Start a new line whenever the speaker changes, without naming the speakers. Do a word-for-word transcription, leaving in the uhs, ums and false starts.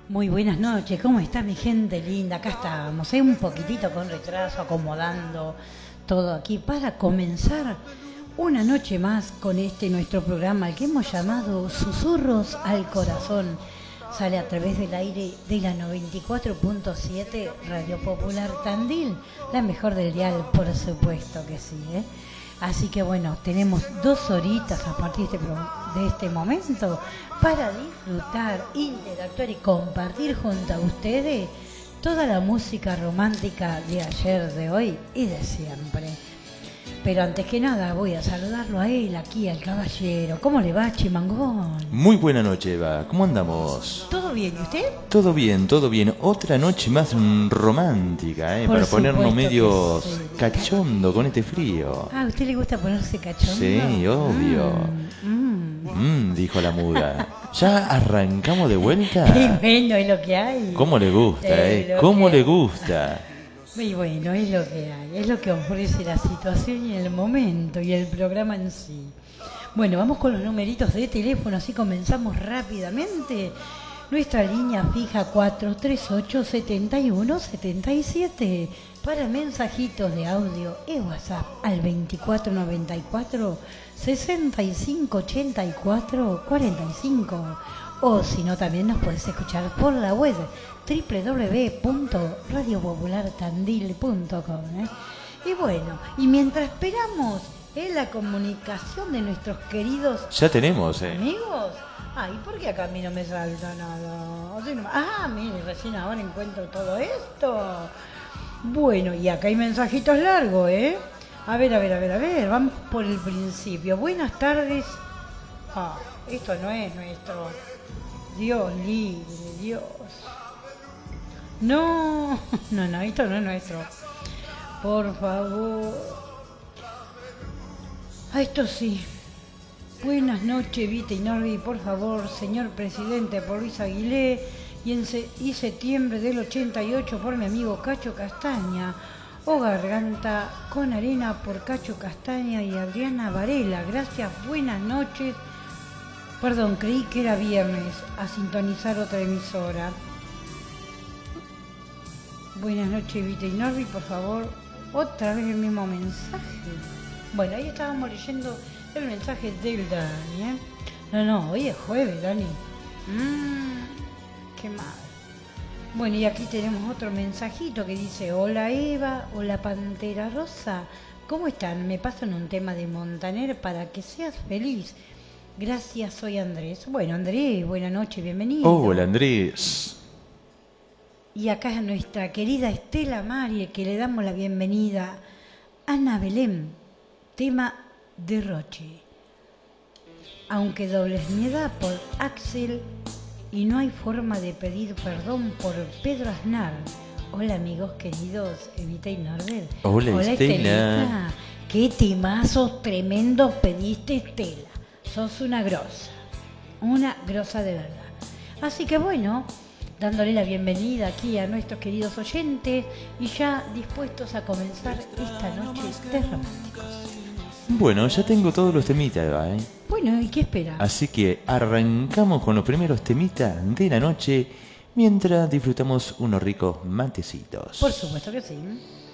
Muy buenas noches, ¿cómo está mi gente linda? Acá estamos, ¿eh? Un poquitito con retraso, acomodando todo aquí para comenzar una noche más con este nuestro programa, el que hemos llamado Susurros al Corazón. Sale a través del aire de la noventa y cuatro punto siete Radio Popular Tandil, la mejor del dial, por supuesto que sí, ¿eh? Así que bueno, tenemos dos horitas a partir de este, de este momento para disfrutar, interactuar y compartir junto a ustedes toda la música romántica de ayer, de hoy y de siempre. Pero antes que nada voy a saludarlo a él, aquí al caballero. ¿Cómo le va, Chimangón?
Muy buena noche, Eva. ¿Cómo andamos?
¿Todo bien? ¿Y usted?
Todo bien, todo bien. Otra noche más mm, romántica, ¿eh?
Por
Para ponernos medio
sí.
cachondo con este frío.
Ah, ¿a usted le gusta ponerse cachondo?
Sí, obvio.
Mm, mm.
Mm, dijo la muda. ¿Ya arrancamos de vuelta?
Qué bueno, es lo que hay.
¿Cómo le gusta,
Es
eh?
lo
¿Cómo
que
le
hay.
gusta?
Muy bueno, es lo que hay, es lo que ofrece la situación y el momento y el programa en sí. Bueno, vamos con los numeritos de teléfono, así comenzamos rápidamente. Nuestra línea fija cuatro tres ocho, siete uno, siete siete para mensajitos de audio y WhatsApp al veinticuatro noventa y cuatro, sesenta y cinco ochenta y cuatro cuarenta y cinco. O si no, también nos puedes escuchar por la web doble u doble u doble u punto radio popular tandil punto com, ¿eh? Y bueno, y mientras esperamos ¿eh? la comunicación de nuestros queridos
Ya tenemos, ¿eh?
amigos. Ay, ¿por qué acá a mí no me salta nada? O sea, no- ah, mire, recién ahora encuentro todo esto. Bueno, y acá hay mensajitos largos, ¿eh? A ver, a ver, a ver, a ver, vamos por el principio. Buenas tardes. Ah, esto no es nuestro. Dios libre, Dios. No, no, no, esto no es nuestro. Por favor. Ah, esto sí. Buenas noches, Vita y Norby, por favor, señor presidente, por Luis Aguilé, y en se- y septiembre del ochenta y ocho por mi amigo Cacho Castaña, o Garganta con arena por Cacho Castaña y Adriana Varela. Gracias, buenas noches. Perdón, creí que era viernes, a sintonizar otra emisora. Buenas noches, Vita y Norby, por favor, otra vez el mismo mensaje. Bueno, ahí estábamos leyendo el mensaje del Dani, ¿eh? No, no, hoy es jueves, Dani. Mmm, qué mal. Bueno, y aquí tenemos otro mensajito que dice: hola Eva, hola Pantera Rosa, ¿cómo están? Me pasan un tema de Montaner para que seas feliz. Gracias, soy Andrés. Bueno, Andrés, buena noche, bienvenido.
Hola, Andrés.
Y acá es nuestra querida Estela Marie, que le damos la bienvenida. Ana Belén, tema Derroche. Aunque dobles mi edad por Axel y no hay forma de pedir perdón por Pedro Aznar. Hola amigos queridos, Evita y Norbert.
Hola, Estela.
Estelita. Qué temazos tremendos pediste, Estela. Sos una grosa, una grosa de verdad. Así que bueno, dándole la bienvenida aquí a nuestros queridos oyentes y ya dispuestos a comenzar esta noche de románticos.
Bueno, ya tengo todos los temitas, Eva, ¿eh?
Bueno, ¿y qué espera?
Así que arrancamos con los primeros temitas de la noche mientras disfrutamos unos ricos matecitos.
Por supuesto que sí.